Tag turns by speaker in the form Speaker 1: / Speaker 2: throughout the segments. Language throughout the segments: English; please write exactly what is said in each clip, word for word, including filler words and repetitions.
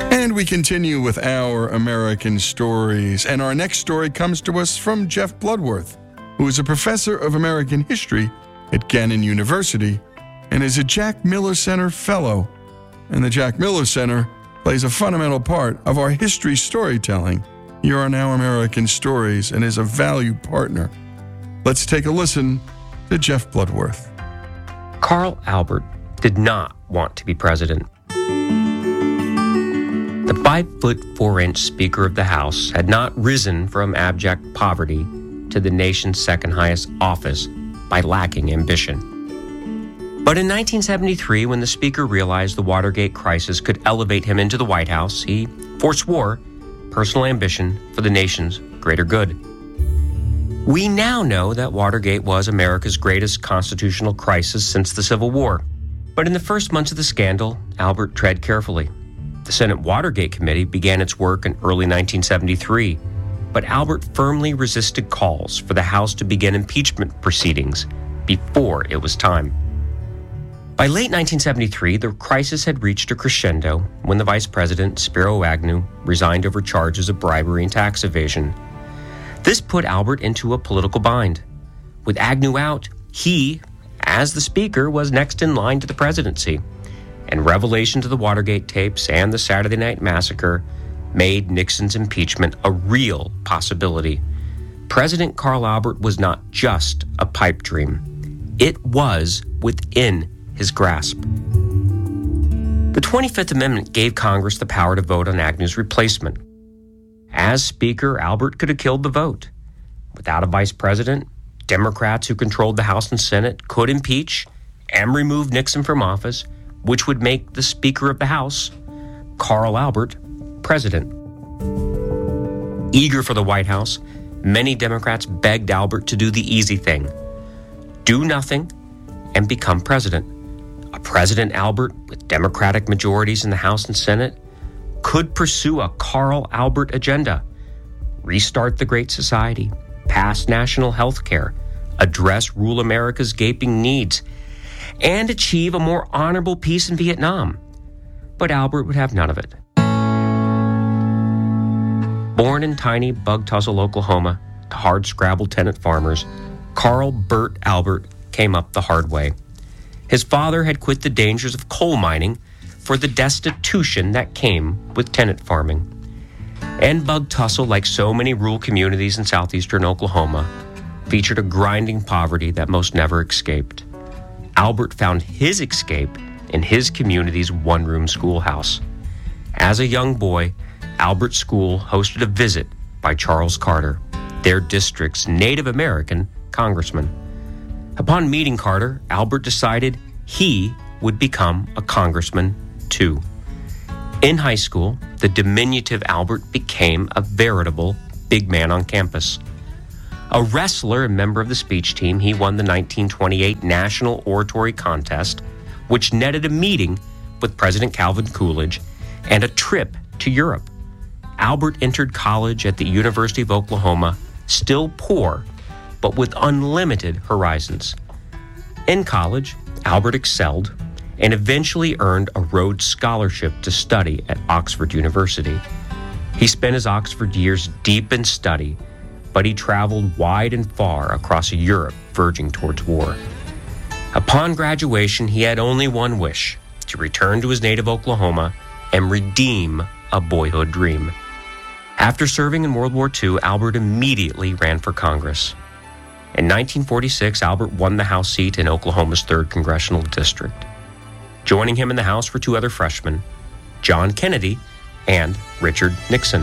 Speaker 1: And we continue with our American stories. And our next story comes to us from Jeff Bloodworth, who is a professor of American history at Gannon University and is a Jack Miller Center Fellow. And the Jack Miller Center plays a fundamental part of our history storytelling here on Our American Stories and is a valued partner. Let's take a listen to Jeff Bloodworth.
Speaker 2: Carl Albert did not want to be president. The five-foot-four-inch Speaker of the House had not risen from abject poverty to the nation's second-highest office by lacking ambition. But in nineteen seventy-three, when the Speaker realized the Watergate crisis could elevate him into the White House, he forswore personal ambition for the nation's greater good. We now know that Watergate was America's greatest constitutional crisis since the Civil War. But in the first months of the scandal, Albert tread carefully. The Senate Watergate Committee began its work in early nineteen seventy-three, but Albert firmly resisted calls for the House to begin impeachment proceedings before it was time. By late nineteen seventy-three, the crisis had reached a crescendo when the Vice President, Spiro Agnew, resigned over charges of bribery and tax evasion. This put Albert into a political bind. With Agnew out, he, as the Speaker, was next in line to the presidency. And revelations of the Watergate tapes and the Saturday Night Massacre made Nixon's impeachment a real possibility. President Carl Albert was not just a pipe dream. It was within his grasp. The twenty-fifth Amendment gave Congress the power to vote on Agnew's replacement. As Speaker, Albert could have killed the vote. Without a vice president, Democrats who controlled the House and Senate could impeach and remove Nixon from office, which would make the Speaker of the House, Carl Albert, president. Eager for the White House, many Democrats begged Albert to do the easy thing. Do nothing and become president. A President Albert with Democratic majorities in the House and Senate could pursue a Carl Albert agenda. Restart the Great Society, pass national health care, address rural America's gaping needs, and achieve a more honorable peace in Vietnam. But Albert would have none of it. Born in tiny Bug Tussle, Oklahoma, to hard-scrabble tenant farmers, Carl Burt Albert came up the hard way. His father had quit the dangers of coal mining for the destitution that came with tenant farming. And Bug Tussle, like so many rural communities in southeastern Oklahoma, featured a grinding poverty that most never escaped. Albert found his escape in his community's one-room schoolhouse. As a young boy, Albert's school hosted a visit by Charles Carter, their district's Native American congressman. Upon meeting Carter, Albert decided he would become a congressman too. In high school, the diminutive Albert became a veritable big man on campus. A wrestler and member of the speech team, he won the nineteen twenty-eight National Oratory Contest, which netted a meeting with President Calvin Coolidge and a trip to Europe. Albert entered college at the University of Oklahoma, still poor, but with unlimited horizons. In college, Albert excelled and eventually earned a Rhodes Scholarship to study at Oxford University. He spent his Oxford years deep in study, but he traveled wide and far across a Europe verging towards war. Upon graduation, he had only one wish: to return to his native Oklahoma and redeem a boyhood dream. After serving in World War Two, Albert immediately ran for Congress. In nineteen forty-six, Albert won the House seat in Oklahoma's third Congressional District. Joining him in the House were two other freshmen, John Kennedy and Richard Nixon.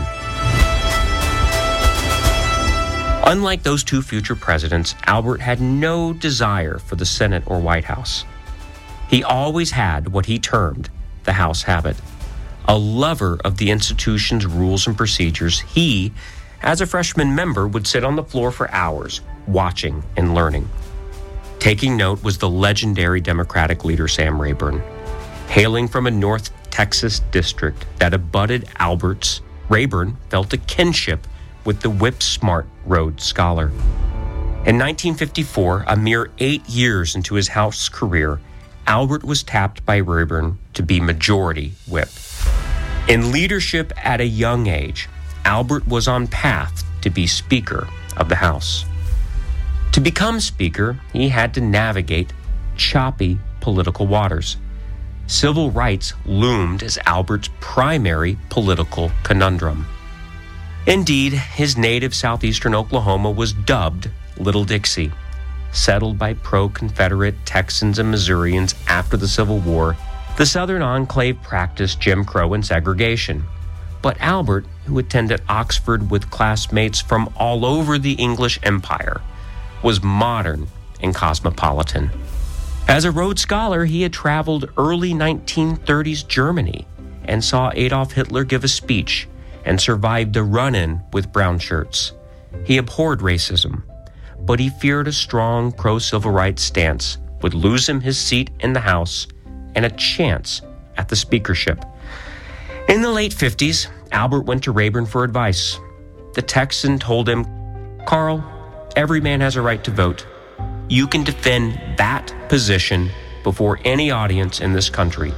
Speaker 2: Unlike those two future presidents, Albert had no desire for the Senate or White House. He always had what he termed the House habit. A lover of the institution's rules and procedures, he, as a freshman member, would sit on the floor for hours, watching and learning. Taking note was the legendary Democratic leader Sam Rayburn. Hailing from a North Texas district that abutted Albert's, Rayburn felt a kinship with the whip-smart Rhodes Scholar. In nineteen fifty-four, a mere eight years into his House career, Albert was tapped by Rayburn to be Majority Whip. In leadership at a young age, Albert was on path to be Speaker of the House. To become Speaker, he had to navigate choppy political waters. Civil rights loomed as Albert's primary political conundrum. Indeed, his native southeastern Oklahoma was dubbed Little Dixie. Settled by pro-Confederate Texans and Missourians after the Civil War, the Southern enclave practiced Jim Crow and segregation. But Albert, who attended Oxford with classmates from all over the English Empire, was modern and cosmopolitan. As a Rhodes Scholar, he had traveled early nineteen thirties Germany and saw Adolf Hitler give a speech and survived a run-in with brown shirts. He abhorred racism, but he feared a strong pro-civil rights stance would lose him his seat in the House and a chance at the speakership. In the late fifties, Albert went to Rayburn for advice. The Texan told him, "Carl, every man has a right to vote. You can defend that position before any audience in this country."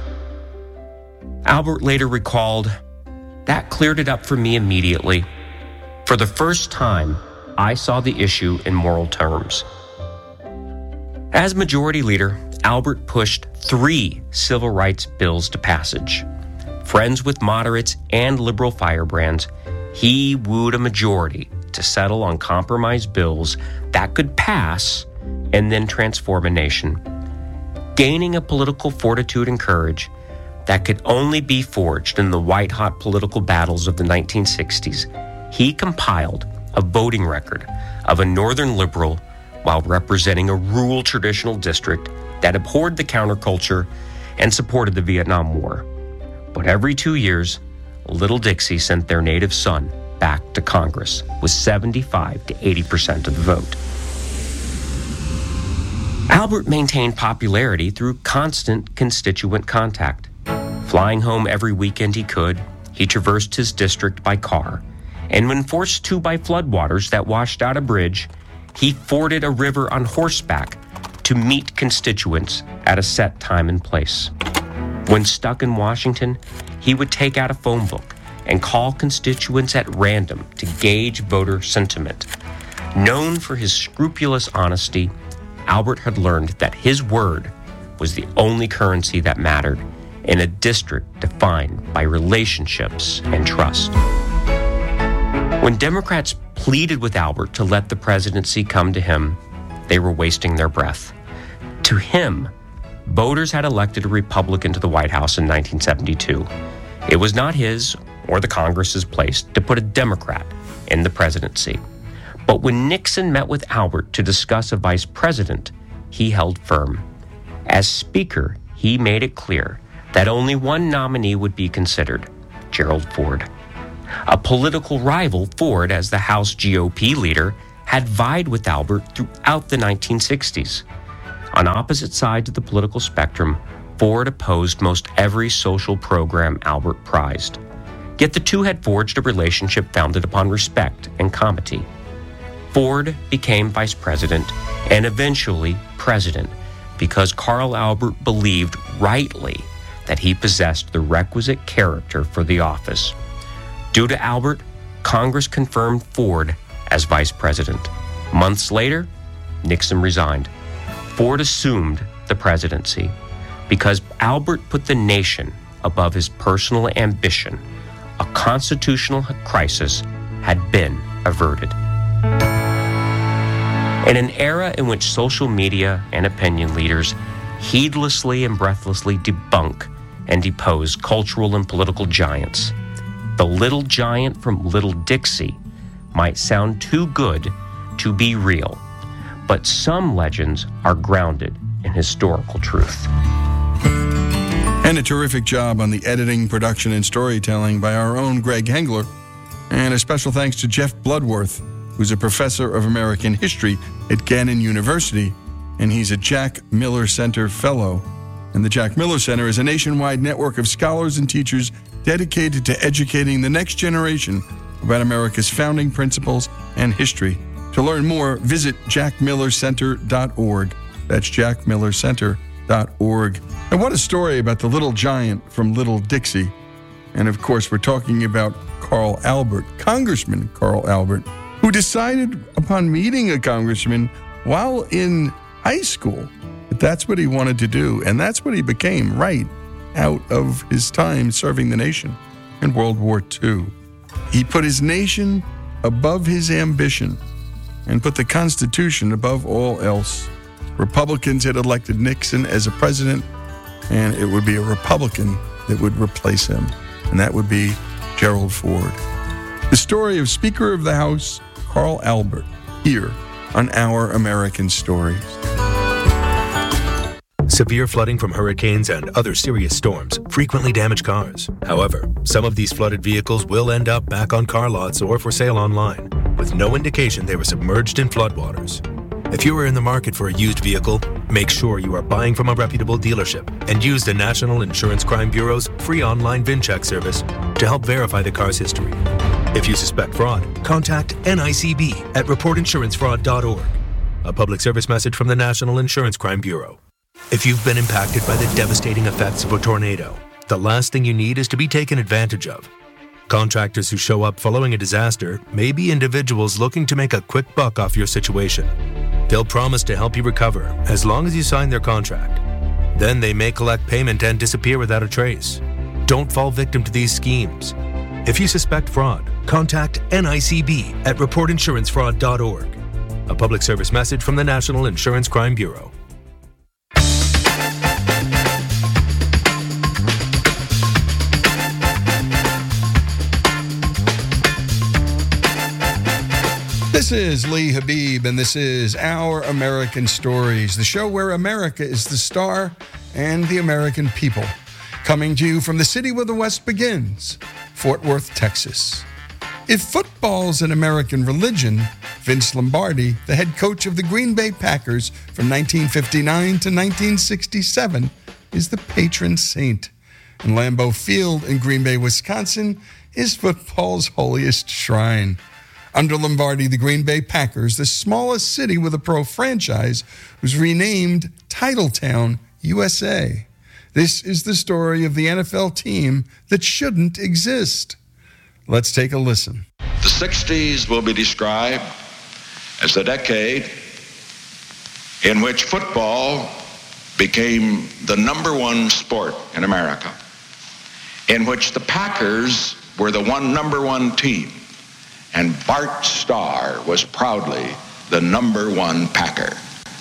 Speaker 2: Albert later recalled, "That cleared it up for me immediately. For the first time, I saw the issue in moral terms." As Majority Leader, Albert pushed three civil rights bills to passage. Friends with moderates and liberal firebrands, he wooed a majority to settle on compromise bills that could pass and then transform a nation. Gaining a political fortitude and courage that could only be forged in the white-hot political battles of the nineteen sixties, he compiled a voting record of a Northern liberal while representing a rural traditional district that abhorred the counterculture and supported the Vietnam War. But every two years, Little Dixie sent their native son back to Congress with seventy-five to eighty percent of the vote. Albert maintained popularity through constant constituent contact. Flying home every weekend he could, he traversed his district by car, and when forced to by floodwaters that washed out a bridge, he forded a river on horseback to meet constituents at a set time and place. When stuck in Washington, he would take out a phone book and call constituents at random to gauge voter sentiment. Known for his scrupulous honesty, Albert had learned that his word was the only currency that mattered in a district defined by relationships and trust. When Democrats pleaded with Albert to let the presidency come to him, they were wasting their breath. To him, voters had elected a Republican to the White House in nineteen seventy-two. It was not his or the Congress's place to put a Democrat in the presidency. But when Nixon met with Albert to discuss a vice president, he held firm. As Speaker, he made it clear that only one nominee would be considered, Gerald Ford. A political rival, Ford, as the House G O P leader, had vied with Albert throughout the nineteen sixties. On opposite sides of the political spectrum, Ford opposed most every social program Albert prized. Yet the two had forged a relationship founded upon respect and comity. Ford became vice president and eventually president because Carl Albert believed rightly that he possessed the requisite character for the office. Due to Albert, Congress confirmed Ford as vice president. Months later, Nixon resigned. Ford assumed the presidency because Albert put the nation above his personal ambition. A constitutional crisis had been averted. In an era in which social media and opinion leaders heedlessly and breathlessly debunk and depose cultural and political giants, the little giant from Little Dixie might sound too good to be real, but some legends are grounded in historical truth.
Speaker 1: And a terrific job on the editing, production, and storytelling by our own Greg Hengler. And a special thanks to Jeff Bloodworth, who's a professor of American history at Gannon University, and he's a Jack Miller Center Fellow. And the Jack Miller Center is a nationwide network of scholars and teachers dedicated to educating the next generation about America's founding principles and history. To learn more, visit jack miller center dot org. That's jack miller center dot org. And what a story about the little giant from Little Dixie. And of course, we're talking about Carl Albert, Congressman Carl Albert, who decided upon meeting a congressman while in high school that that's what he wanted to do. And that's what he became right out of his time serving the nation in World War Two. He put his nation above his ambition and put the Constitution above all else. Republicans had elected Nixon as a president, and it would be a Republican that would replace him, and that would be Gerald Ford. The story of Speaker of the House, Carl Albert, here on Our American Stories.
Speaker 3: Severe flooding from hurricanes and other serious storms frequently damage cars. However, some of these flooded vehicles will end up back on car lots or for sale online, with no indication they were submerged in floodwaters. If you are in the market for a used vehicle, make sure you are buying from a reputable dealership and use the National Insurance Crime Bureau's free online VinCheck service to help verify the car's history. If you suspect fraud, contact N I C B at report insurance fraud dot org. A public service message from the National Insurance Crime Bureau. If you've been impacted by the devastating effects of a tornado, the last thing you need is to be taken advantage of. Contractors who show up following a disaster may be individuals looking to make a quick buck off your situation. They'll promise to help you recover as long as you sign their contract. Then they may collect payment and disappear without a trace. Don't fall victim to these schemes. If you suspect fraud, contact N I C B at report insurance fraud dot org. A public service message from the National Insurance Crime Bureau.
Speaker 1: This is Lee Habib, and this is Our American Stories, the show where America is the star and the American people. Coming to you from the city where the West begins, Fort Worth, Texas. If football's an American religion, Vince Lombardi, the head coach of the Green Bay Packers from nineteen fifty-nine to nineteen sixty-seven, is the patron saint. And Lambeau Field in Green Bay, Wisconsin, is football's holiest shrine. Under Lombardi, the Green Bay Packers, the smallest city with a pro franchise, was renamed Titletown, U S A. This is the story of the N F L team that shouldn't exist. Let's take a listen.
Speaker 4: The sixties will be described as the decade in which football became the number one sport in America, in which the Packers were the one number one team, and Bart Starr was proudly the number one Packer.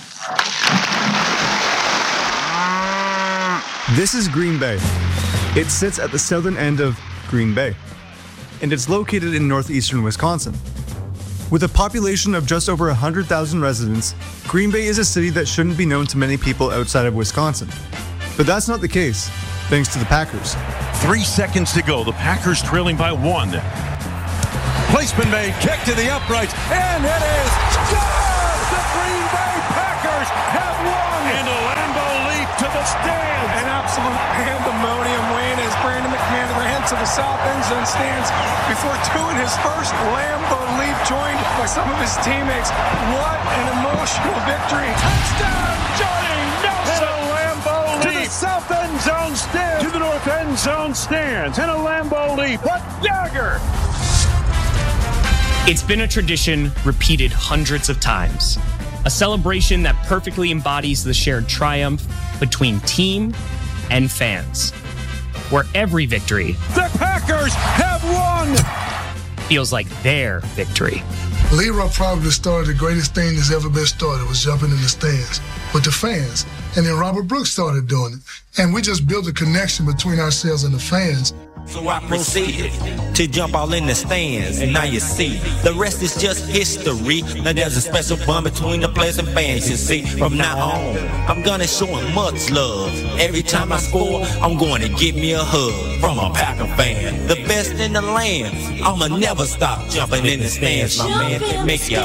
Speaker 5: This is Green Bay. It sits at the southern end of Green Bay, and it's located in northeastern Wisconsin. With a population of just over one hundred thousand residents, Green Bay is a city that shouldn't be known to many people outside of Wisconsin. But that's not the case, thanks to the Packers.
Speaker 6: Three seconds to go. The Packers trailing by one. Placement made, kick to the uprights, and it is good! The Green Bay Packers have won! And a Lambeau leap to the stands!
Speaker 7: An absolute pandemonium win as Brandon McMahon ran to the south end zone stands before doing his first Lambeau leap, joined by some of his teammates. What an emotional victory!
Speaker 6: Touchdown, Johnny Nelson! And a Lambeau leap to the south end zone stands, to the north end zone stands, and a Lambeau leap. What dagger!
Speaker 8: It's been a tradition repeated hundreds of times. A celebration that perfectly embodies the shared triumph between team and fans. Where every victory,
Speaker 6: the Packers have won,
Speaker 8: feels like their victory.
Speaker 9: Leroy probably started the greatest thing that's ever been started, was jumping in the stands with the fans. And then Robert Brooks started doing it. And we just built a connection between ourselves and the fans.
Speaker 10: So I proceeded to jump all in the stands, and now you see, the rest is just history. Now there's a special bond between the players and fans, you see. From now on, I'm gonna show them much love. Every time I score, I'm going to give me a hug from a Packer fan. The best in the land, I'ma never stop jumping in the stands, my man. It make ya.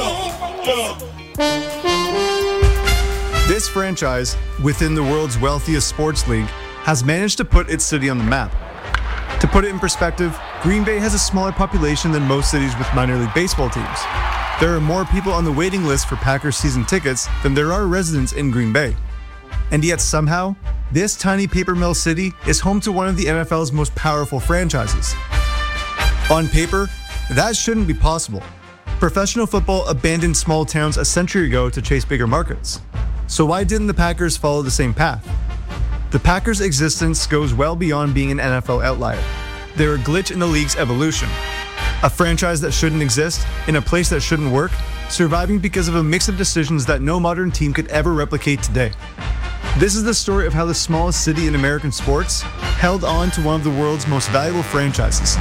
Speaker 5: This franchise, within the world's wealthiest sports league, has managed to put its city on the map. To put it in perspective, Green Bay has a smaller population than most cities with minor league baseball teams. There are more people on the waiting list for Packers season tickets than there are residents in Green Bay. And yet somehow, this tiny paper mill city is home to one of the N F L's most powerful franchises. On paper, that shouldn't be possible. Professional football abandoned small towns a century ago to chase bigger markets. So why didn't the Packers follow the same path? The Packers' existence goes well beyond being an N F L outlier. They're a glitch in the league's evolution. A franchise that shouldn't exist, in a place that shouldn't work, surviving because of a mix of decisions that no modern team could ever replicate today. This is the story of how the smallest city in American sports held on to one of the world's most valuable franchises.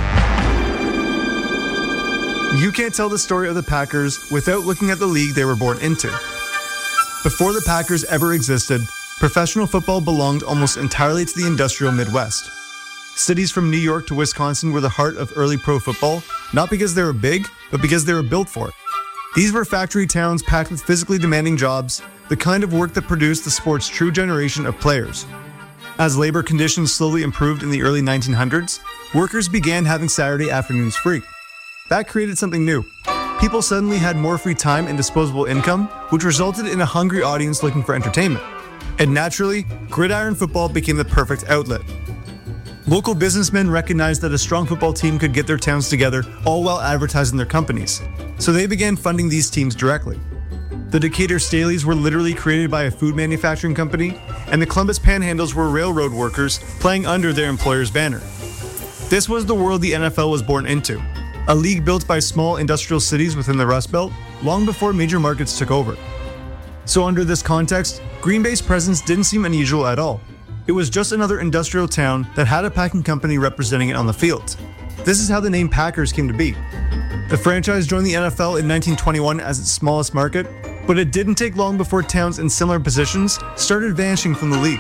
Speaker 5: You can't tell the story of the Packers without looking at the league they were born into. Before the Packers ever existed, professional football belonged almost entirely to the industrial Midwest. Cities from New York to Wisconsin were the heart of early pro football, not because they were big, but because they were built for it. These were factory towns packed with physically demanding jobs, the kind of work that produced the sport's true generation of players. As labor conditions slowly improved in the early nineteen hundreds, workers began having Saturday afternoons free. That created something new. People suddenly had more free time and disposable income, which resulted in a hungry audience looking for entertainment. And naturally, gridiron football became the perfect outlet. Local businessmen recognized that a strong football team could get their towns together, all while advertising their companies. So they began funding these teams directly. The Decatur Staleys were literally created by a food manufacturing company, and the Columbus Panhandles were railroad workers playing under their employer's banner. This was the world the N F L was born into. A league built by small industrial cities within the Rust Belt, long before major markets took over. So under this context, Green Bay's presence didn't seem unusual at all. It was just another industrial town that had a packing company representing it on the field. This is how the name Packers came to be. The franchise joined the N F L in nineteen twenty-one as its smallest market, but it didn't take long before towns in similar positions started vanishing from the league.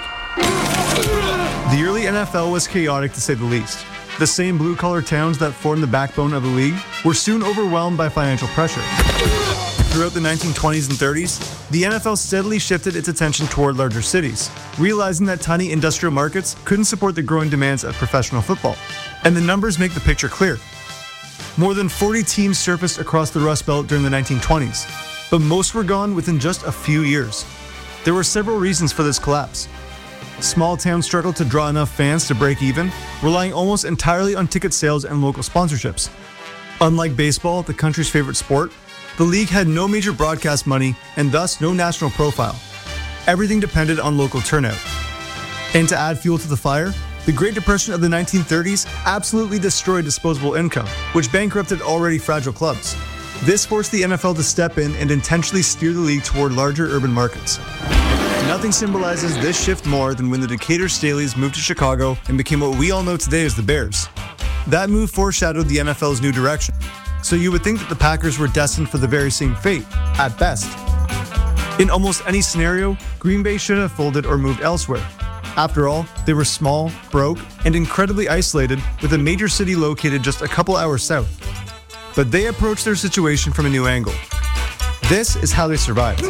Speaker 5: The early N F L was chaotic to say the least. The same blue-collar towns that formed the backbone of the league were soon overwhelmed by financial pressure. Throughout the nineteen twenties and thirties, the N F L steadily shifted its attention toward larger cities, realizing that tiny industrial markets couldn't support the growing demands of professional football. And the numbers make the picture clear. More than forty teams surfaced across the Rust Belt during the nineteen twenties, but most were gone within just a few years. There were several reasons for this collapse. Small towns struggled to draw enough fans to break even, relying almost entirely on ticket sales and local sponsorships. Unlike baseball, the country's favorite sport, the league had no major broadcast money and thus no national profile. Everything depended on local turnout. And to add fuel to the fire, the Great Depression of the nineteen thirties absolutely destroyed disposable income, which bankrupted already fragile clubs. This forced the N F L to step in and intentionally steer the league toward larger urban markets. Nothing symbolizes this shift more than when the Decatur Staleys moved to Chicago and became what we all know today as the Bears. That move foreshadowed the N F L's new direction, so you would think that the Packers were destined for the very same fate, at best. In almost any scenario, Green Bay should have folded or moved elsewhere. After all, they were small, broke, and incredibly isolated, with a major city located just a couple hours south. But they approached their situation from a new angle. This is how they survived.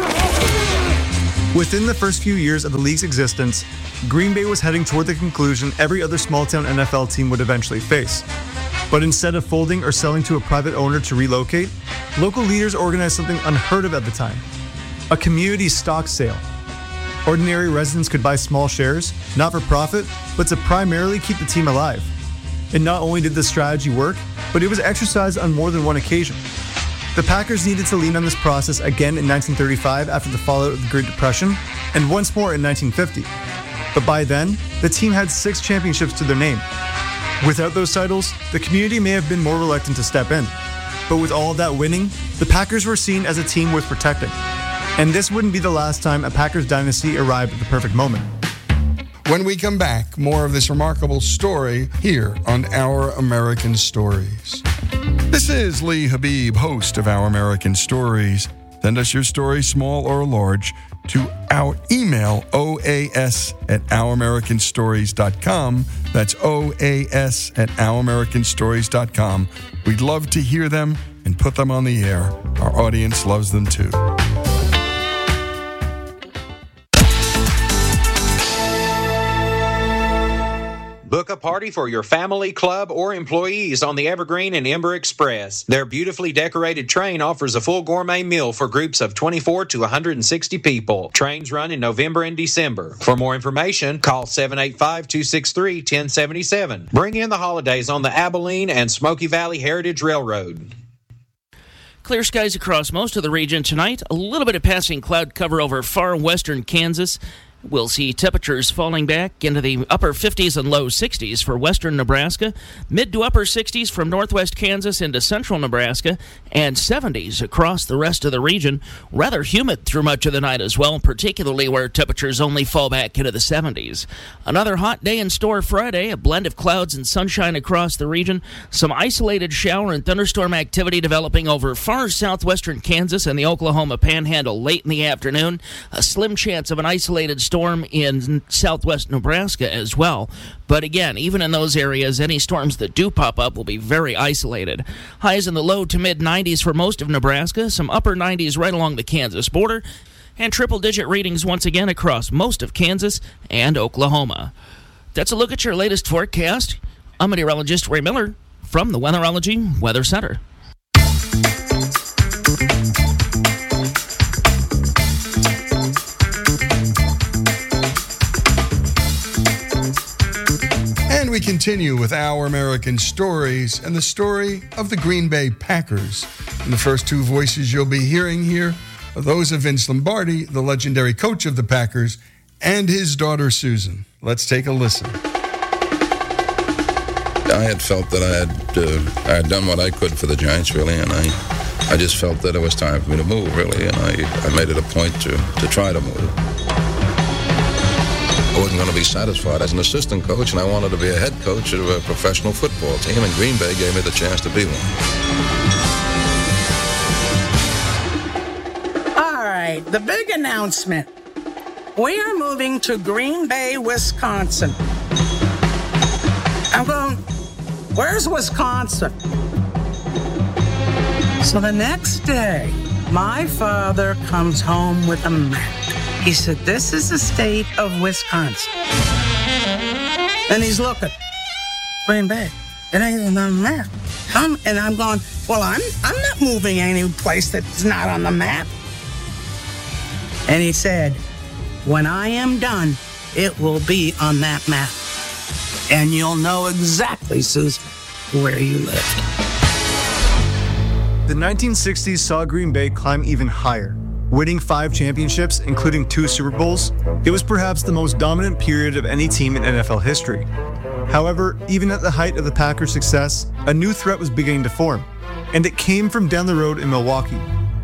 Speaker 5: Within the first few years of the league's existence, Green Bay was heading toward the conclusion every other small-town N F L team would eventually face. But instead of folding or selling to a private owner to relocate, local leaders organized something unheard of at the time: a community stock sale. Ordinary residents could buy small shares, not for profit, but to primarily keep the team alive. And not only did this strategy work, but it was exercised on more than one occasion. The Packers needed to lean on this process again in nineteen thirty-five after the fallout of the Great Depression, and once more in nineteen fifty. But by then, the team had six championships to their name. Without those titles, the community may have been more reluctant to step in. But with all of that winning, the Packers were seen as a team worth protecting. And this wouldn't be the last time a Packers dynasty arrived at the perfect moment.
Speaker 1: When we come back, more of this remarkable story here on Our American Stories. This is Lee Habib, host of Our American Stories. Send us your story, small or large, to our email, O A S at our american stories dot com. That's O A S at our american stories dot com. We'd love to hear them and put them on the air. Our audience loves them too.
Speaker 11: Book a party for your family, club, or employees on the Evergreen and Ember Express. Their beautifully decorated train offers a full gourmet meal for groups of twenty-four to one hundred sixty people. Trains run in November and December. For more information, call seven eight five, two six three, one zero seven seven. Bring in the holidays on the Abilene and Smoky Valley Heritage Railroad.
Speaker 12: Clear skies across most of the region tonight. A little bit of passing cloud cover over far western Kansas. We'll see temperatures falling back into the upper fifties and low sixties for western Nebraska, mid to upper sixties from northwest Kansas into central Nebraska, and seventies across the rest of the region. Rather humid through much of the night as well, particularly where temperatures only fall back into the seventies. Another hot day in store Friday, a blend of clouds and sunshine across the region. Some isolated shower and thunderstorm activity developing over far southwestern Kansas and the Oklahoma Panhandle late in the afternoon. A slim chance of an isolated storm storm in southwest Nebraska as well. But again, even in those areas, any storms that do pop up will be very isolated. Highs in the low to mid nineties for most of Nebraska, some upper nineties right along the Kansas border, and triple-digit readings once again across most of Kansas and Oklahoma. That's a look at your latest forecast. I'm meteorologist Ray Miller from the Weatherology Weather Center.
Speaker 1: And we continue with Our American Stories and the story of the Green Bay Packers. And the first two voices you'll be hearing here are those of Vince Lombardi, the legendary coach of the Packers, and his daughter Susan. Let's take a listen.
Speaker 13: I had felt that I had uh, I had done what I could for the Giants, really, and I I just felt that it was time for me to move, really, and I, I made it a point to, to try to move. I wasn't going to be satisfied as an assistant coach, and I wanted to be a head coach of a professional football team, and Green Bay gave me the chance to be one.
Speaker 14: All right, the big announcement. We are moving to Green Bay, Wisconsin. I'm going, where's Wisconsin? So the next day, my father comes home with a map. He said, this is the state of Wisconsin. And he's looking. Green Bay. It ain't on the map. I'm, and I'm going, well, I'm I'm not moving any place that's not on the map. And he said, when I am done, it will be on that map. And you'll know exactly, Susan, where you live.
Speaker 5: The nineteen sixties saw Green Bay climb even higher. Winning five championships, including two Super Bowls, it was perhaps the most dominant period of any team in N F L history. However, even at the height of the Packers' success, a new threat was beginning to form, and it came from down the road in Milwaukee.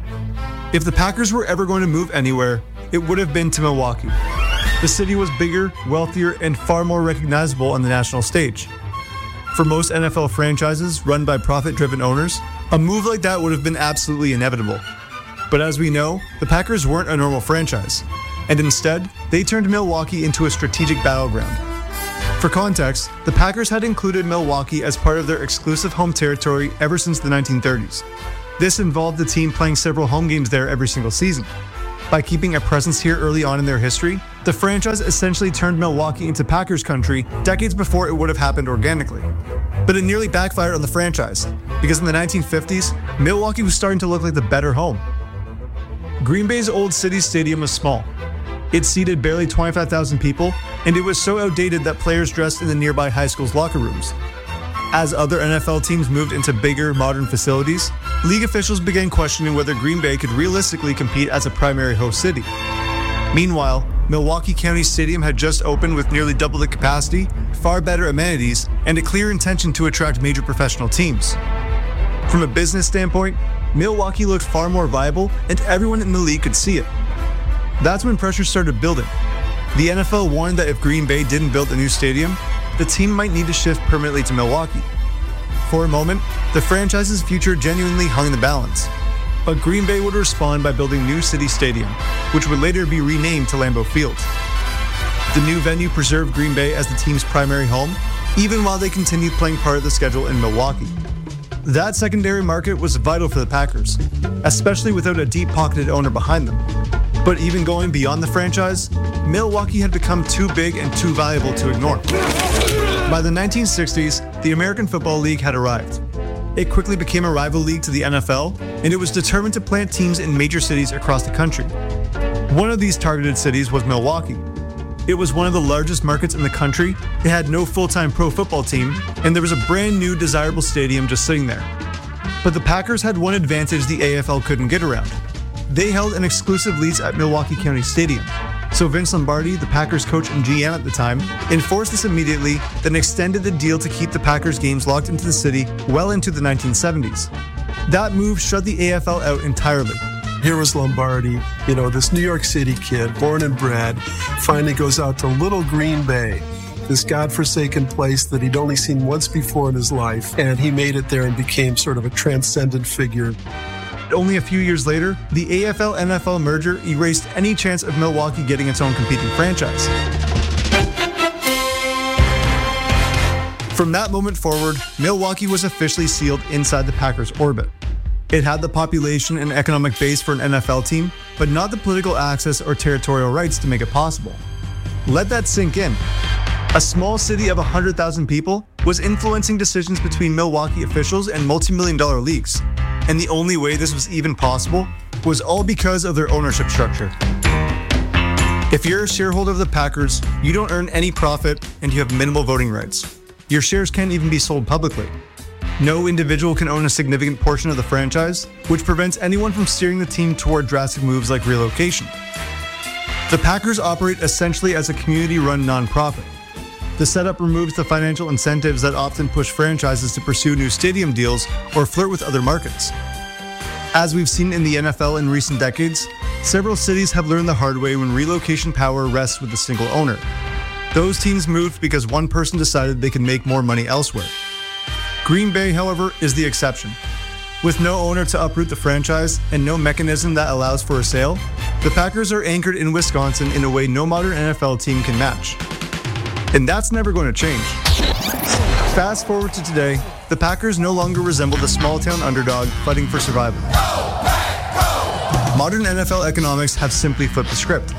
Speaker 5: If the Packers were ever going to move anywhere, it would have been to Milwaukee. The city was bigger, wealthier, and far more recognizable on the national stage. For most N F L franchises run by profit-driven owners, a move like that would have been absolutely inevitable. But as we know, the Packers weren't a normal franchise, and instead, they turned Milwaukee into a strategic battleground. For context, the Packers had included Milwaukee as part of their exclusive home territory ever since the nineteen thirties. This involved the team playing several home games there every single season. By keeping a presence here early on in their history, the franchise essentially turned Milwaukee into Packers country decades before it would have happened organically. But it nearly backfired on the franchise, because in the nineteen fifties, Milwaukee was starting to look like the better home. Green Bay's old city stadium was small. It seated barely twenty-five thousand people, and it was so outdated that players dressed in the nearby high school's locker rooms. As other N F L teams moved into bigger, modern facilities, league officials began questioning whether Green Bay could realistically compete as a primary host city. Meanwhile, Milwaukee County Stadium had just opened with nearly double the capacity, far better amenities, and a clear intention to attract major professional teams. From a business standpoint, Milwaukee looked far more viable, and everyone in the league could see it. That's when pressure started building. The N F L warned that if Green Bay didn't build a new stadium, the team might need to shift permanently to Milwaukee. For a moment, the franchise's future genuinely hung in the balance. But Green Bay would respond by building new City Stadium, which would later be renamed to Lambeau Field. The new venue preserved Green Bay as the team's primary home, even while they continued playing part of the schedule in Milwaukee. That secondary market was vital for the Packers, especially without a deep-pocketed owner behind them. But even going beyond the franchise, Milwaukee had become too big and too valuable to ignore. By the nineteen sixties, the American Football League had arrived. It quickly became a rival league to the N F L, and it was determined to plant teams in major cities across the country. One of these targeted cities was Milwaukee. It was one of the largest markets in the country, it had no full-time pro football team, and there was a brand new desirable stadium just sitting there. But the Packers had one advantage the A F L couldn't get around. They held an exclusive lease at Milwaukee County Stadium. So Vince Lombardi, the Packers coach and G M at the time, enforced this immediately, then extended the deal to keep the Packers games locked into the city well into the nineteen seventies. That move shut the A F L out entirely.
Speaker 15: Here was Lombardi, you know, this New York City kid, born and bred, finally goes out to little Green Bay, this godforsaken place that he'd only seen once before in his life, and he made it there and became sort of a transcendent figure.
Speaker 5: Only a few years later, the A F L N F L merger erased any chance of Milwaukee getting its own competing franchise. From that moment forward, Milwaukee was officially sealed inside the Packers' orbit. It had the population and economic base for an N F L team, but not the political access or territorial rights to make it possible. Let that sink in. A small city of one hundred thousand people was influencing decisions between Milwaukee officials and multi-million dollar leagues. And the only way this was even possible was all because of their ownership structure. If you're a shareholder of the Packers, you don't earn any profit and you have minimal voting rights. Your shares can't even be sold publicly. No individual can own a significant portion of the franchise, which prevents anyone from steering the team toward drastic moves like relocation. The Packers operate essentially as a community-run nonprofit. The setup removes the financial incentives that often push franchises to pursue new stadium deals or flirt with other markets. As we've seen in the N F L in recent decades, several cities have learned the hard way when relocation power rests with a single owner. Those teams moved because one person decided they could make more money elsewhere. Green Bay, however, is the exception. With no owner to uproot the franchise and no mechanism that allows for a sale, the Packers are anchored in Wisconsin in a way no modern N F L team can match. And that's never going to change. Fast forward to today, the Packers no longer resemble the small-town underdog fighting for survival. Modern N F L economics have simply flipped the script.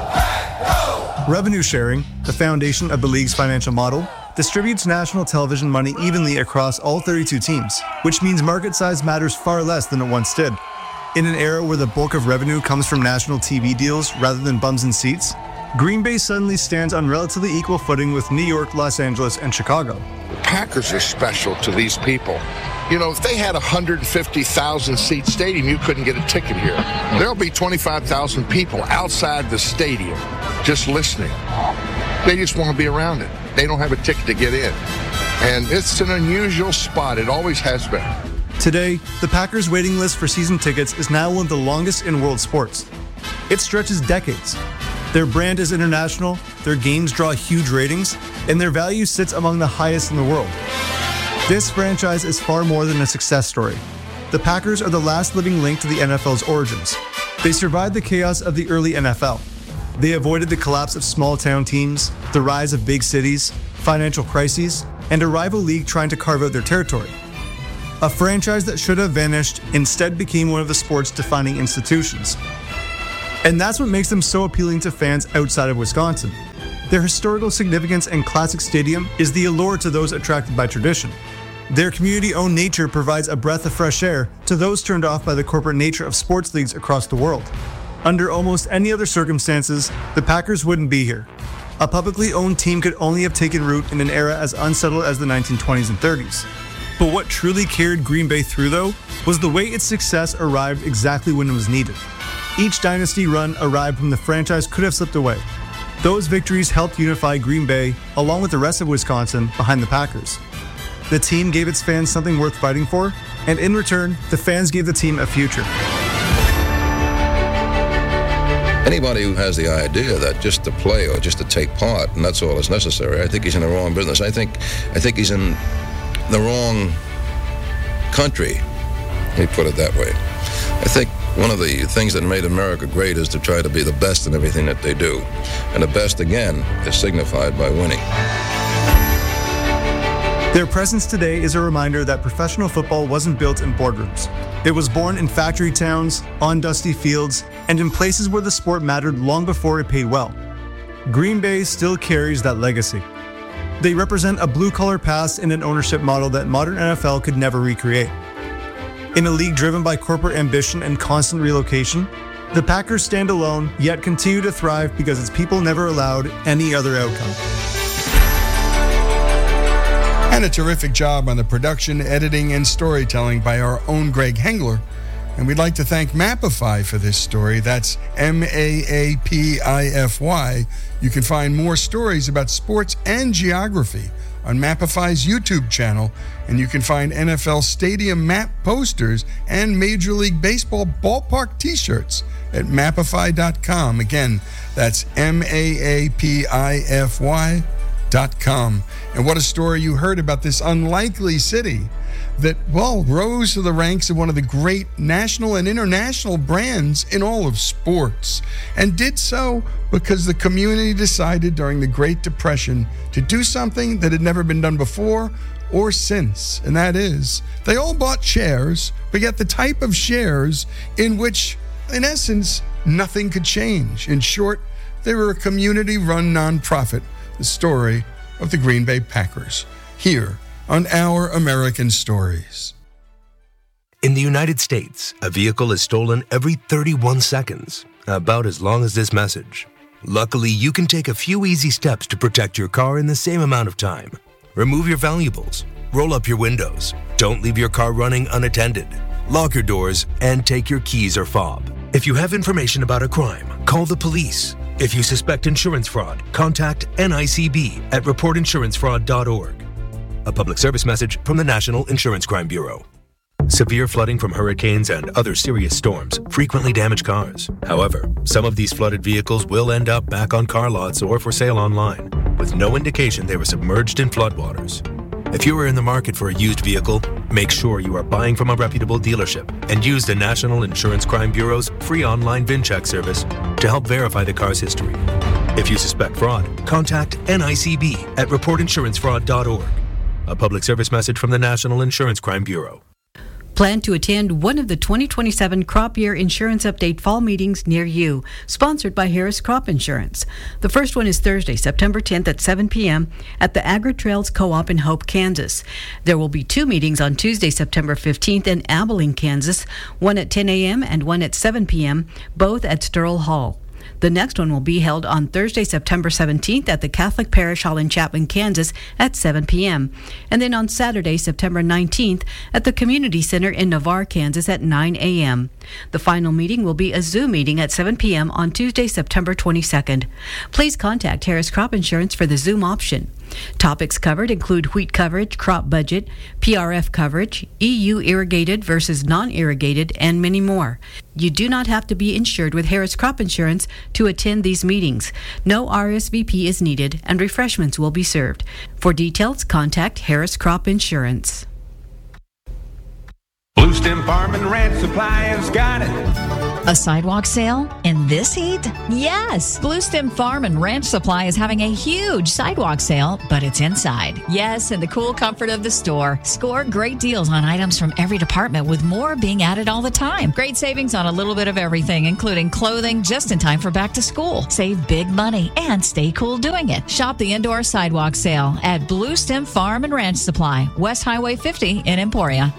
Speaker 5: Revenue sharing, the foundation of the league's financial model, distributes national television money evenly across all thirty-two teams, which means market size matters far less than it once did. In an era where the bulk of revenue comes from national T V deals rather than bums in seats, Green Bay suddenly stands on relatively equal footing with New York, Los Angeles, and Chicago.
Speaker 16: The Packers are special to these people. You know, if they had a one hundred fifty thousand seat stadium, you couldn't get a ticket here. There'll be twenty-five thousand people outside the stadium just listening. They just want to be around it. They don't have a ticket to get in. And it's an unusual spot. It always has been.
Speaker 5: Today, the Packers waiting list for season tickets is now one of the longest in world sports. It stretches decades. Their brand is international, their games draw huge ratings, and their value sits among the highest in the world. This franchise is far more than a success story. The Packers are the last living link to the N F L's origins. They survived the chaos of the early N F L. They avoided the collapse of small-town teams, the rise of big cities, financial crises, and a rival league trying to carve out their territory. A franchise that should have vanished instead became one of the sport's defining institutions. And that's what makes them so appealing to fans outside of Wisconsin. Their historical significance and classic stadium is the allure to those attracted by tradition. Their community-owned nature provides a breath of fresh air to those turned off by the corporate nature of sports leagues across the world. Under almost any other circumstances, the Packers wouldn't be here. A publicly owned team could only have taken root in an era as unsettled as the nineteen twenties and thirties. But what truly carried Green Bay through, though, was the way its success arrived exactly when it was needed. Each dynasty run arrived when the franchise could have slipped away. Those victories helped unify Green Bay, along with the rest of Wisconsin, behind the Packers. The team gave its fans something worth fighting for, and in return, the fans gave the team a future.
Speaker 13: Anybody who has the idea that just to play or just to take part, and that's all that's necessary, I think he's in the wrong business. I think, I think he's in the wrong country, let me put it that way. I think one of the things that made America great is to try to be the best in everything that they do. And the best, again, is signified by winning.
Speaker 5: Their presence today is a reminder that professional football wasn't built in boardrooms. It was born in factory towns, on dusty fields, and in places where the sport mattered long before it paid well. Green Bay still carries that legacy. They represent a blue-collar past and an ownership model that modern N F L could never recreate. In a league driven by corporate ambition and constant relocation, the Packers stand alone, yet continue to thrive because its people never allowed any other outcome.
Speaker 1: And a terrific job on the production, editing, and storytelling by our own Greg Hengler. And we'd like to thank Mapify for this story. That's M A A P I F Y. You can find more stories about sports and geography on Mapify's YouTube channel, and you can find N F L stadium map posters and Major League Baseball ballpark t-shirts at mapify dot com. Again, that's M A A P I F Y dot com. And what a story you heard about this unlikely city that, well, rose to the ranks of one of the great national and international brands in all of sports, and did so because the community decided during the Great Depression to do something that had never been done before or since, and that is, they all bought shares, but yet the type of shares in which, in essence, nothing could change. In short, they were a community-run nonprofit, the story of the Green Bay Packers, here on Our American Stories.
Speaker 3: In the United States, a vehicle is stolen every thirty-one seconds, about as long as this message. Luckily, you can take a few easy steps to protect your car in the same amount of time. Remove your valuables, roll up your windows, don't leave your car running unattended, lock your doors, and take your keys or fob. If you have information about a crime, call the police. If you suspect insurance fraud, contact N I C B at report insurance fraud dot org. A public service message from the National Insurance Crime Bureau. Severe flooding from hurricanes and other serious storms frequently damage cars. However, some of these flooded vehicles will end up back on car lots or for sale online, with no indication they were submerged in floodwaters. If you are in the market for a used vehicle, make sure you are buying from a reputable dealership and use the National Insurance Crime Bureau's free online VIN check service to help verify the car's history. If you suspect fraud, contact N I C B at report insurance fraud dot org. A public service message from the National Insurance Crime Bureau.
Speaker 17: Plan to attend one of the twenty twenty-seven Crop Year Insurance Update fall meetings near you, sponsored by Harris Crop Insurance. The first one is Thursday, September tenth at seven p.m. at the Agri-Trails Co-op in Hope, Kansas. There will be two meetings on Tuesday, September fifteenth in Abilene, Kansas, one at ten a.m. and one at seven p.m., both at Sterl Hall. The next one will be held on Thursday, September seventeenth at the Catholic Parish Hall in Chapman, Kansas at seven p.m. And then on Saturday, September nineteenth at the Community Center in Navarre, Kansas at nine a.m. The final meeting will be a Zoom meeting at seven p.m. on Tuesday, September twenty-second. Please contact Harris Crop Insurance for the Zoom option. Topics covered include wheat coverage, crop budget, P R F coverage, E U irrigated versus non-irrigated, and many more. You do not have to be insured with Harris Crop Insurance to attend these meetings. No R S V P is needed, and refreshments will be served. For details, contact Harris Crop Insurance.
Speaker 18: Blue Stem Farm and Ranch Supply has got it.
Speaker 19: A sidewalk sale in this heat? Yes! Blue Stem Farm and Ranch Supply is having a huge sidewalk sale, but it's inside. Yes, in the cool comfort of the store. Score great deals on items from every department, with more being added all the time. Great savings on a little bit of everything, including clothing just in time for back to school. Save big money and stay cool doing it. Shop the indoor sidewalk sale at Blue Stem Farm and Ranch Supply, West Highway fifty in Emporia.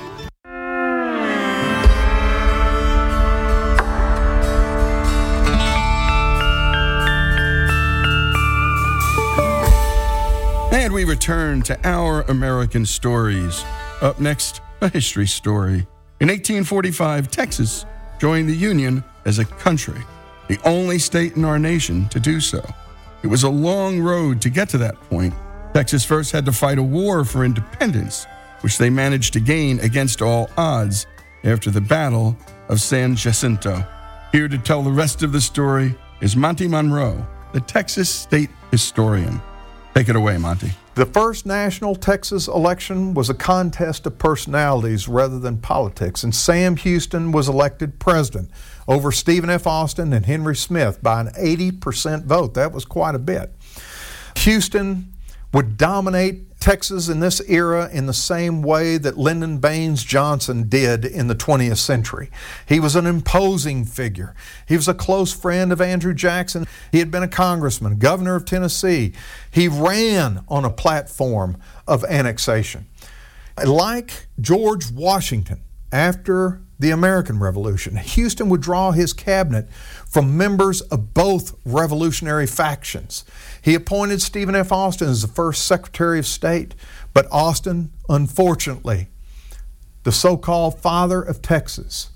Speaker 1: And we return to Our American Stories. Up next, a history story. In eighteen forty-five, Texas joined the Union as a country, the only state in our nation to do so. It was a long road to get to that point. Texas first had to fight a war for independence, which they managed to gain against all odds after the Battle of San Jacinto. Here to tell the rest of the story is Monty Monroe, the Texas state historian. Take it away, Monty.
Speaker 20: The first national Texas election was a contest of personalities rather than politics, and Sam Houston was elected president over Stephen F. Austin and Henry Smith by an eighty percent vote. That was quite a bit. Houston would dominate Texas in this era in the same way that Lyndon Baines Johnson did in the twentieth century. He was an imposing figure. He was a close friend of Andrew Jackson. He had been a congressman, governor of Tennessee. He ran on a platform of annexation. Like George Washington, after the American Revolution, Houston would draw his cabinet from members of both revolutionary factions. He appointed Stephen F. Austin as the first Secretary of State, but Austin, unfortunately, the so-called father of Texas,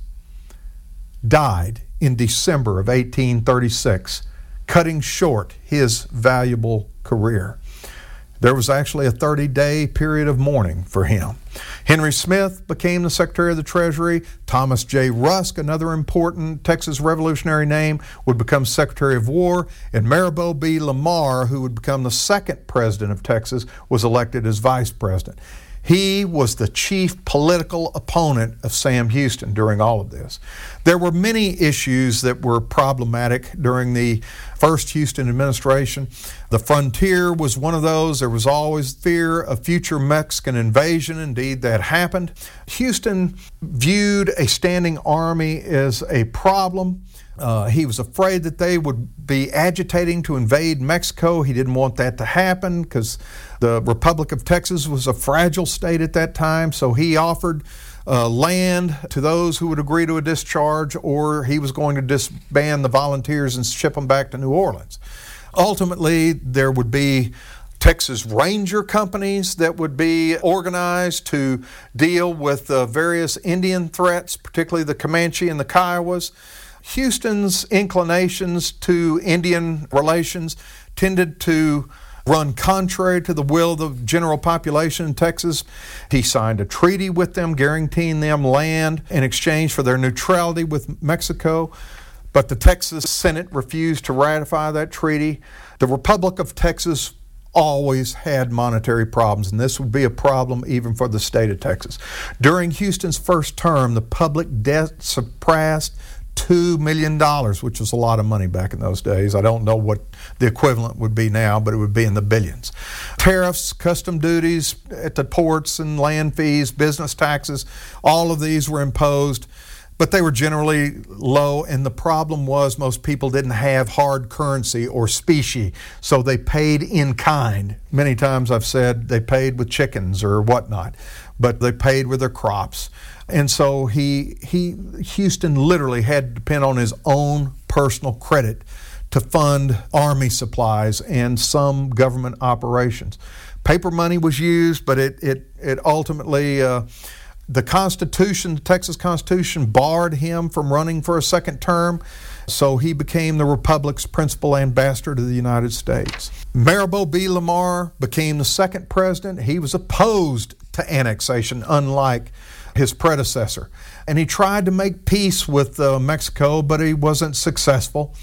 Speaker 20: died in December of eighteen thirty-six, cutting short his valuable career. There was actually a thirty-day period of mourning for him. Henry Smith became the Secretary of the Treasury. Thomas J. Rusk, another important Texas revolutionary name, would become Secretary of War. And Maribel B. Lamar, who would become the second president of Texas, was elected as vice president. He was the chief political opponent of Sam Houston during all of this. There were many issues that were problematic during the first Houston administration. The frontier was one of those. There was always fear of future Mexican invasion. Indeed, that happened. Houston viewed a standing army as a problem. Uh, he was afraid that they would be agitating to invade Mexico. He didn't want that to happen because the Republic of Texas was a fragile state at that time, so he offered uh, land to those who would agree to a discharge, or he was going to disband the volunteers and ship them back to New Orleans. Ultimately, there would be Texas Ranger companies that would be organized to deal with uh, various Indian threats, particularly the Comanche and the Kiowas. Houston's inclinations to Indian relations tended to run contrary to the will of the general population in Texas. He signed a treaty with them, guaranteeing them land in exchange for their neutrality with Mexico. But the Texas Senate refused to ratify that treaty. The Republic of Texas always had monetary problems, and this would be a problem even for the state of Texas. During Houston's first term, the public debt surpassed two million dollars, which was a lot of money back in those days. I don't know what the equivalent would be now, but it would be in the billions. Tariffs, custom duties at the ports and land fees, business taxes, all of these were imposed, but they were generally low, and the problem was most people didn't have hard currency or specie, so they paid in kind. Many times I've said they paid with chickens or whatnot, but they paid with their crops. And so he, he, Houston literally had to depend on his own personal credit to fund army supplies and some government operations. Paper money was used, but it, it, it ultimately, uh, the Constitution, the Texas Constitution, barred him from running for a second term, so he became the Republic's principal ambassador to the United States. Maribel B. Lamar became the second president. He was opposed to annexation, unlike his predecessor. And he tried to make peace with uh, Mexico, but he wasn't successful.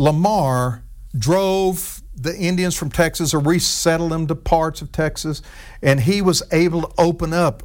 Speaker 20: Lamar drove the Indians from Texas or resettled them to parts of Texas, and he was able to open up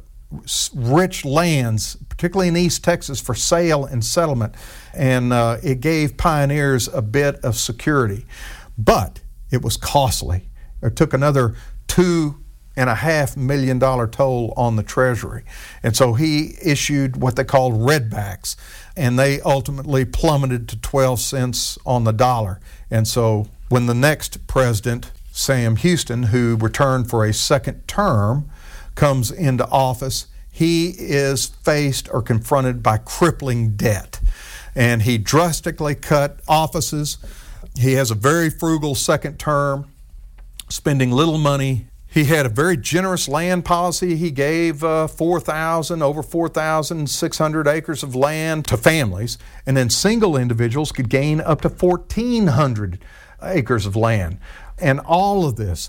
Speaker 20: rich lands, particularly in East Texas, for sale and settlement, and uh, it gave pioneers a bit of security. But it was costly. It took another two and a half million dollar toll on the Treasury. And so he issued what they called redbacks, and they ultimately plummeted to twelve cents on the dollar. And so when the next president, Sam Houston, who returned for a second term, comes into office, he is faced or confronted by crippling debt. And he drastically cut offices. He has a very frugal second term, spending little money. He had a very generous land policy. He gave uh, four thousand, over four thousand six hundred acres of land to families, and then single individuals could gain up to fourteen hundred acres of land. And all of this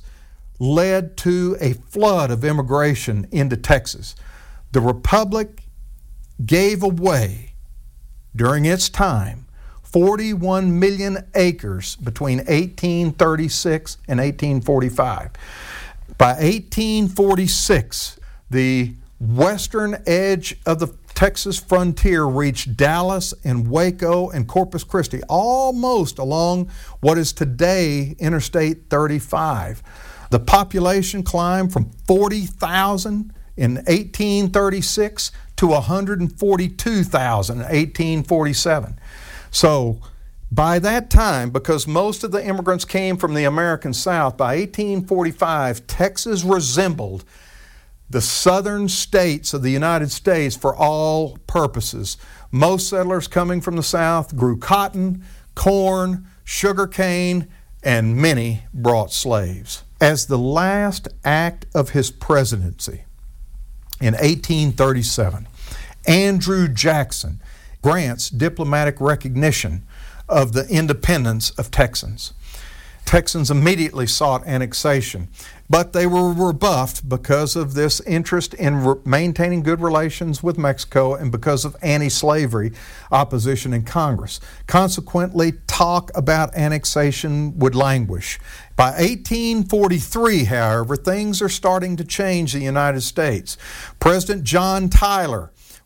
Speaker 20: led to a flood of immigration into Texas. The Republic gave away, during its time, forty-one million acres between eighteen thirty-six and eighteen forty-five. By eighteen forty-six, the western edge of the Texas frontier reached Dallas and Waco and Corpus Christi, almost along what is today Interstate thirty-five. The population climbed from forty thousand in eighteen thirty-six to one hundred forty-two thousand in eighteen forty-seven. So by that time, because most of the immigrants came from the American South, by eighteen forty-five, Texas resembled the southern states of the United States for all purposes. Most settlers coming from the South grew cotton, corn, sugar cane, and many brought slaves. As the last act of his presidency, in eighteen thirty-seven, Andrew Jackson grants diplomatic recognition of the independence of Texans. Texans immediately sought annexation, but they were rebuffed because of this interest in re- maintaining good relations with Mexico and because of anti-slavery opposition in Congress. Consequently, talk about annexation would languish. By eighteen forty-three, however, things are starting to change in the United States. President John Tyler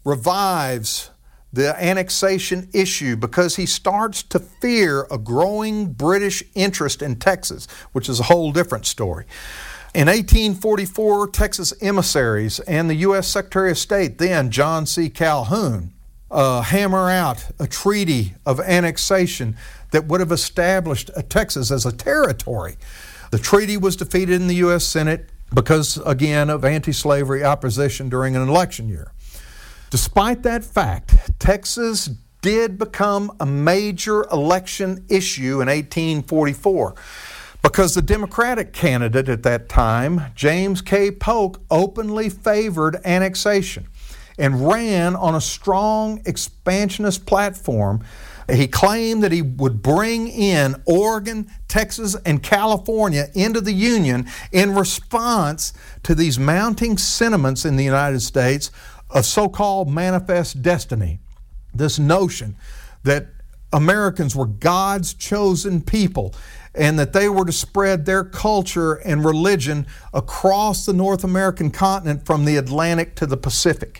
Speaker 20: revives the annexation issue because he starts to fear a growing British interest in Texas, which is a whole different story. In eighteen forty-four, Texas emissaries and the U S Secretary of State, then John C. Calhoun, uh, hammer out a treaty of annexation that would have established Texas as a territory. The treaty was defeated in the U S Senate because, again, of anti-slavery opposition during an election year. Despite that fact, Texas did become a major election issue in eighteen forty-four because the Democratic candidate at that time, James K. Polk, openly favored annexation and ran on a strong expansionist platform. He claimed that he would bring in Oregon, Texas, and California into the Union in response to these mounting sentiments in the United States of so-called manifest destiny, this notion that Americans were God's chosen people and that they were to spread their culture and religion across the North American continent from the Atlantic to the Pacific.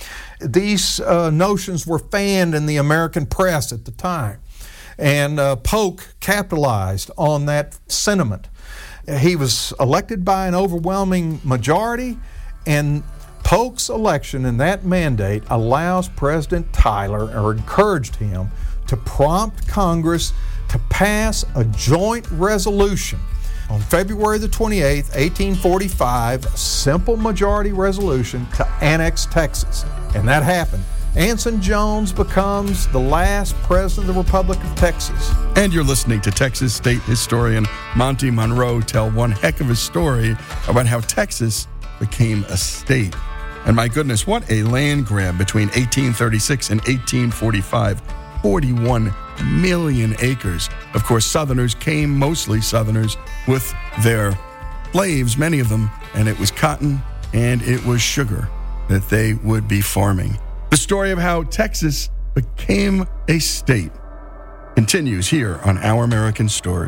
Speaker 20: These uh, notions were fanned in the American press at the time, and uh, Polk capitalized on that sentiment. He was elected by an overwhelming majority, and Polk's election and that mandate allows President Tyler, or encouraged him, to prompt Congress to pass a joint resolution on February the twenty-eighth, eighteen forty-five, a simple majority resolution to annex Texas. And that happened. Anson Jones becomes the last president of the Republic of Texas.
Speaker 1: And you're listening to Texas State historian Monty Monroe tell one heck of a story about how Texas became a state. And my goodness, what a land grab between eighteen thirty-six and eighteen forty-five. forty-one million acres. Of course, Southerners came, mostly Southerners, with their slaves, many of them, and it was cotton and it was sugar that they would be farming. The story of how Texas became a state continues here on Our American Story.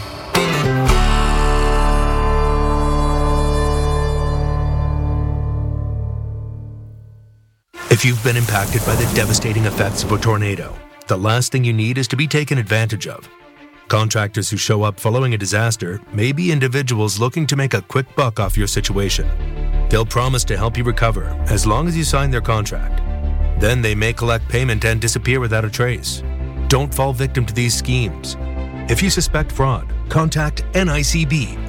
Speaker 3: If you've been impacted by the devastating effects of a tornado, the last thing you need is to be taken advantage of. Contractors who show up following a disaster may be individuals looking to make a quick buck off your situation. They'll promise to help you recover as long as you sign their contract. Then they may collect payment and disappear without a trace. Don't fall victim to these schemes. If you suspect fraud, contact N I C B